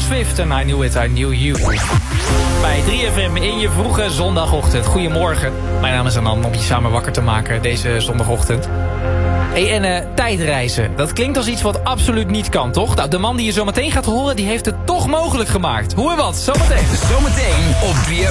Swift en I Knew It, I Knew You. Bij 3FM in je vroege zondagochtend. Goedemorgen. Mijn naam is Anan om je samen wakker te maken deze zondagochtend. Hey, en tijdreizen, dat klinkt als iets wat absoluut niet kan, toch? Nou, de man die je zo meteen gaat horen, die heeft het toch mogelijk gemaakt. Hoe en wat, zometeen. Zometeen op 3FM.